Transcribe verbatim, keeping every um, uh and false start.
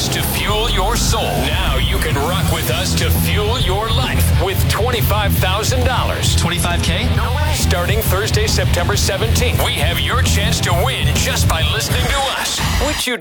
us to fuel your soul. Now you can rock with us to fuel your life with twenty-five thousand dollars. twenty-five K? No way. Starting Thursday, September seventeenth, we have your chance to win just by listening to us, which you'd